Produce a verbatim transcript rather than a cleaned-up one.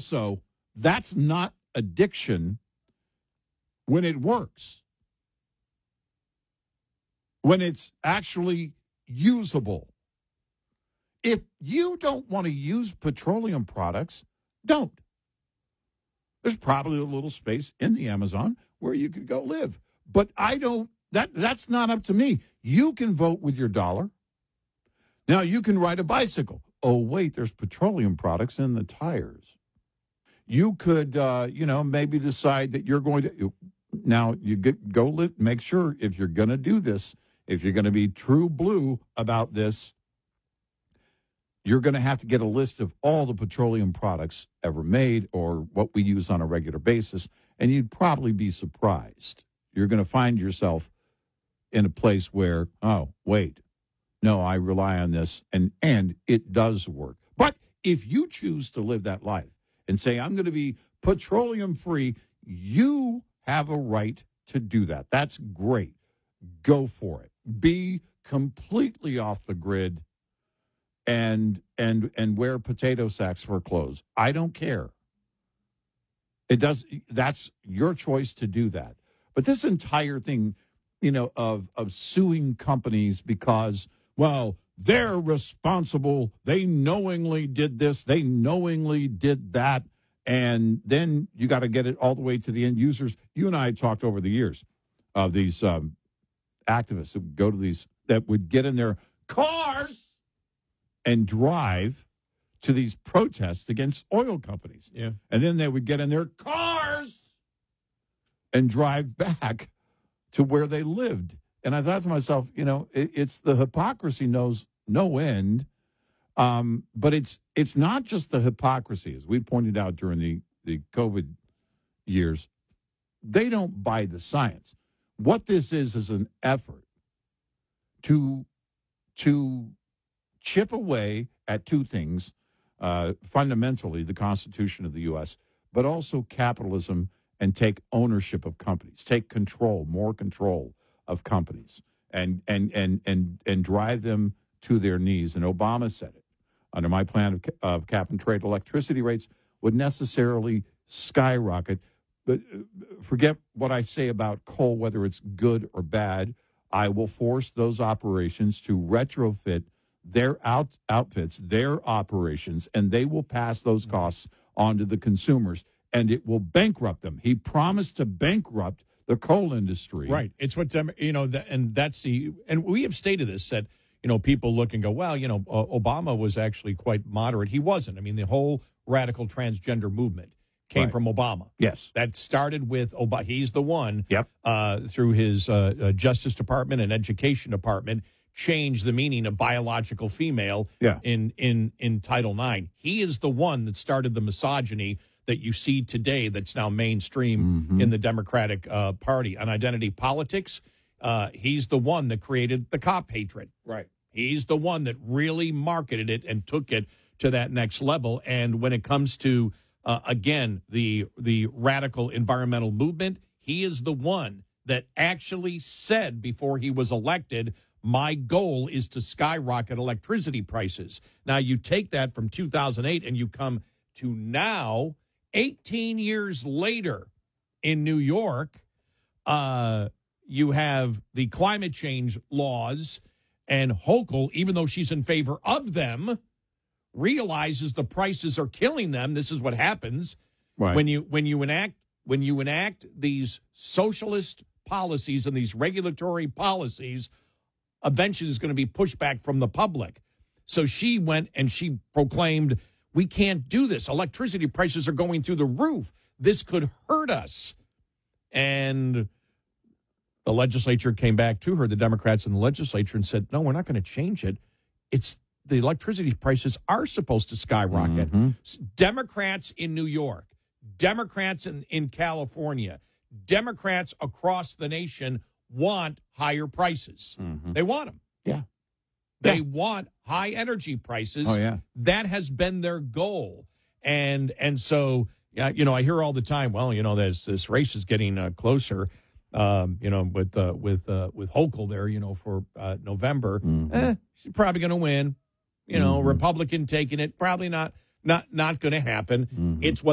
also, that's not addiction when it works, when it's actually usable. If you don't want to use petroleum products, don't. There's probably a little space in the Amazon where you could go live. But I don't, that that's not up to me. You can vote with your dollar. Now, you can ride a bicycle. Oh, wait, there's petroleum products in the tires. You could, uh, you know, maybe decide that you're going to, now you get, go live, make sure if you're going to do this, if you're going to be true blue about this, you're going to have to get a list of all the petroleum products ever made or what we use on a regular basis, and you'd probably be surprised. You're going to find yourself in a place where, oh, wait, no, I rely on this, and, and it does work. But if you choose to live that life and say, I'm going to be petroleum-free, you have a right to do that. That's great. Go for it. Be completely off the grid and and and wear potato sacks for clothes. I don't care. It does. That's your choice to do that. But this entire thing, you know, of of suing companies because, well, they're responsible. They knowingly did this. They knowingly did that. And then you got to get it all the way to the end users. You and I talked over the years of these um, activists who would go to these, that would get in their cars and drive to these protests against oil companies. Yeah. And then they would get in their cars and drive back to where they lived. And I thought to myself, you know, it, it's the hypocrisy knows no end. Um, but it's it's not just the hypocrisy, as we pointed out during the, the COVID years. They don't buy the science. What this is is an effort to to chip away at two things, uh, fundamentally the Constitution of the U S, but also capitalism, and take ownership of companies, take control, more control of companies, and and and and and drive them to their knees. And Obama said it. Under my plan of, of cap and trade, electricity rates would necessarily skyrocket. But forget what I say about coal, whether it's good or bad. I will force those operations to retrofit their out, outfits, their operations, and they will pass those costs on to the consumers, and it will bankrupt them. He promised to bankrupt the coal industry. Right. It's what, you know, and that's the, and we have stated this, that, you know, people look and go, well, you know, uh, Obama was actually quite moderate. He wasn't. I mean, the whole radical transgender movement came right. from Obama. Yes. That started with Obama. He's the one, yep. uh, through his uh, uh, Justice Department and Education Department, changed the meaning of biological female yeah. in, in, in Title nine. He is the one that started the misogyny that you see today that's now mainstream mm-hmm. in the Democratic uh, Party. On identity politics, uh, he's the one that created the cop hatred. Right. He's the one that really marketed it and took it to that next level. And when it comes to, uh, again, the the radical environmental movement, he is the one that actually said before he was elected, my goal is to skyrocket electricity prices. Now, you take that from two thousand eight and you come to now, eighteen years later in New York, uh, you have the climate change laws. And Hochul, even though she's in favor of them, realizes the prices are killing them. This is what happens right. when you when you enact when you enact these socialist policies and these regulatory policies. Eventually, there's going to be pushback from the public. So she went and she proclaimed, "We can't do this. Electricity prices are going through the roof. This could hurt us." And the legislature came back to her, the Democrats in the legislature, and said, no, we're not going to change it. It's the electricity prices are supposed to skyrocket. Mm-hmm. Democrats in New York, Democrats in, in California, Democrats across the nation want higher prices. Mm-hmm. They want them. Yeah. They yeah. want high energy prices. Oh, yeah. That has been their goal. And and so, yeah, you know, I hear all the time, well, you know, this, this race is getting uh, closer. Um, you know, with uh, with uh, with Hochul there, you know, for uh, November, mm-hmm. eh, she's probably going to win. You know, mm-hmm. Republican taking it, probably not not not going to happen. Mm-hmm. It's what